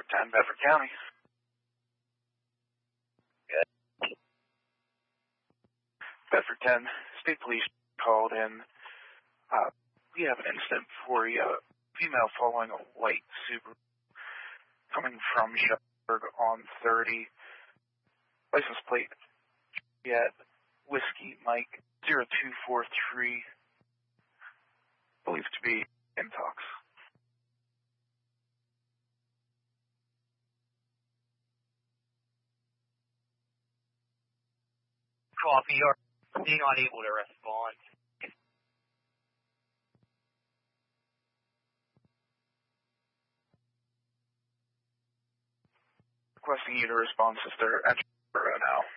10, Bedford County. Good. Bedford 10, State Police called in. We have an incident for a female following a white Subaru coming from Shelburne on 30. License plate at Whiskey Mike 0243. Believed to be intox. Copy, you're not able to respond. Requesting you to respond, sister. Enter now.